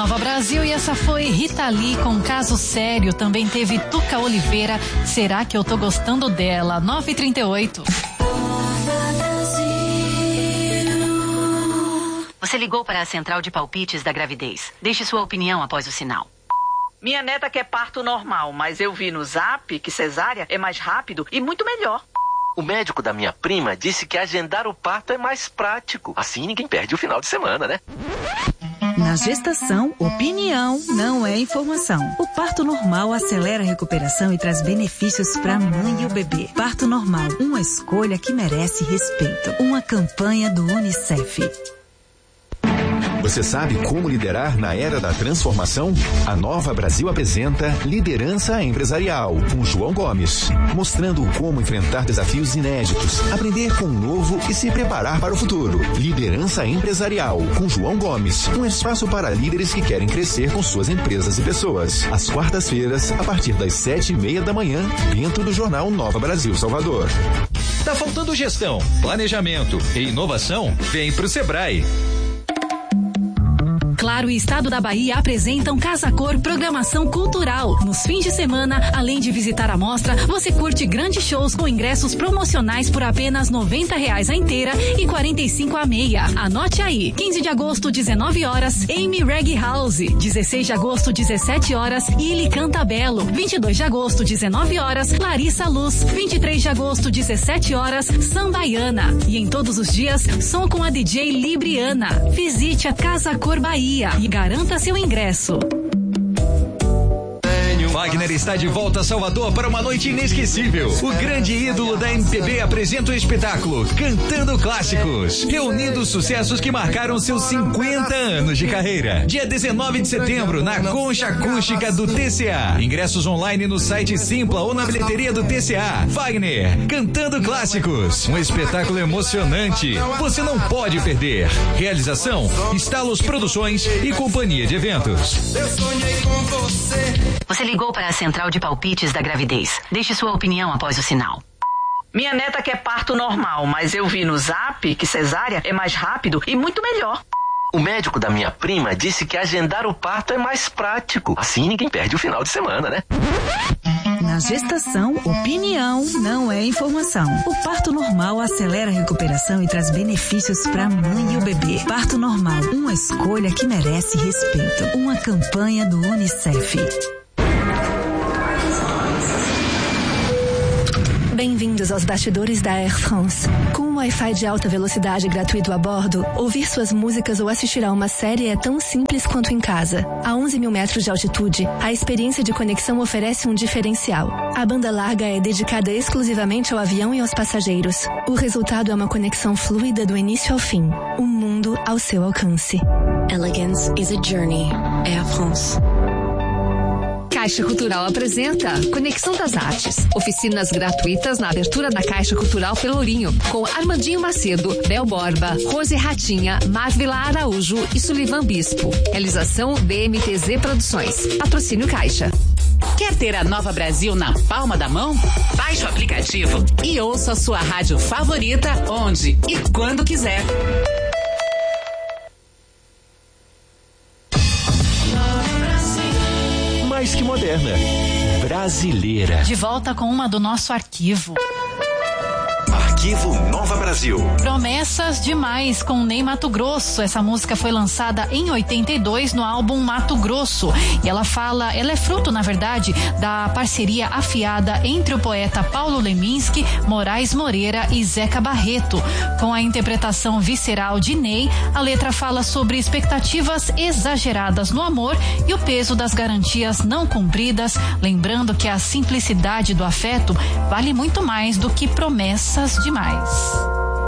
Nova Brasil, e essa foi Rita Lee com Caso Sério. Também teve Tuca Oliveira, Será que eu tô gostando dela? 9h38. Você ligou para a central de palpites da gravidez. Deixe sua opinião após o sinal. Minha neta quer parto normal, mas eu vi no Zap que cesárea é mais rápido e muito melhor. O médico da minha prima disse que agendar o parto é mais prático. Assim ninguém perde o final de semana, né? Na gestação, opinião não é informação. O parto normal acelera a recuperação e traz benefícios para a mãe e o bebê. Parto normal, uma escolha que merece respeito. Uma campanha do UNICEF. Você sabe como liderar na era da transformação? A Nova Brasil apresenta Liderança Empresarial, com João Gomes, mostrando como enfrentar desafios inéditos, aprender com o novo e se preparar para o futuro. Liderança Empresarial, com João Gomes, um espaço para líderes que querem crescer com suas empresas e pessoas. Às quartas-feiras, a partir das 7:30 da manhã, dentro do jornal Nova Brasil Salvador. Tá faltando gestão, planejamento e inovação? Vem pro Sebrae. Claro e Estado da Bahia apresentam Casa Cor Programação Cultural. Nos fins de semana, além de visitar a mostra, você curte grandes shows com ingressos promocionais por apenas R$90 a inteira e R$45 a meia. Anote aí, 15 de agosto, 19 horas, Amy Reggae House. 16 de agosto, 17 horas, Ili Canta Belo. 22 de agosto, 19 horas, Larissa Luz. 23 de agosto, 17 horas, Sambaiana. E em todos os dias, som com a DJ Libriana. Visite a Casa Cor Bahia e garanta seu ingresso. Wagner está de volta a Salvador para uma noite inesquecível. O grande ídolo da MPB apresenta o espetáculo Cantando Clássicos, reunindo os sucessos que marcaram seus 50 anos de carreira. Dia 19 de setembro, na Concha Acústica do TCA. Ingressos online no site Simpla ou na bilheteria do TCA. Wagner, Cantando Clássicos, um espetáculo emocionante. Você não pode perder. Realização, Estalos Produções e Companhia de Eventos. Eu sonhei com você. Você ligou para a central de palpites da gravidez. Deixe sua opinião após o sinal. Minha neta quer parto normal, mas eu vi no Zap que cesárea é mais rápido e muito melhor. O médico da minha prima disse que agendar o parto é mais prático. Assim ninguém perde o final de semana, né? Na gestação, opinião não é informação. O parto normal acelera a recuperação e traz benefícios para a mãe e o bebê. Parto normal, uma escolha que merece respeito. Uma campanha do UNICEF. Bem-vindos aos bastidores da Air France. Com um Wi-Fi de alta velocidade gratuito a bordo, ouvir suas músicas ou assistir a uma série é tão simples quanto em casa. A 11 mil metros de altitude, a experiência de conexão oferece um diferencial. A banda larga é dedicada exclusivamente ao avião e aos passageiros. O resultado é uma conexão fluida do início ao fim. Um mundo ao seu alcance. Elegance is a journey. Air France. Caixa Cultural apresenta Conexão das Artes. Oficinas gratuitas na abertura da Caixa Cultural Pelourinho, com Armandinho Macedo, Bel Borba, Rose Ratinha, Marvila Araújo e Sullivan Bispo. Realização BMTZ Produções. Patrocínio Caixa. Quer ter a Nova Brasil na palma da mão? Baixe o aplicativo e ouça a sua rádio favorita onde e quando quiser. Mais que moderna, brasileira. De volta com uma do nosso arquivo. Arquivo Nova Brasil. Promessas Demais com Ney Matogrosso. Essa música foi lançada em 82 no álbum Mato Grosso. E ela é fruto, na verdade, da parceria afiada entre o poeta Paulo Leminski, Moraes Moreira e Zeca Barreto. Com a interpretação visceral de Ney, a letra fala sobre expectativas exageradas no amor e o peso das garantias não cumpridas, lembrando que a simplicidade do afeto vale muito mais do que promessas demais.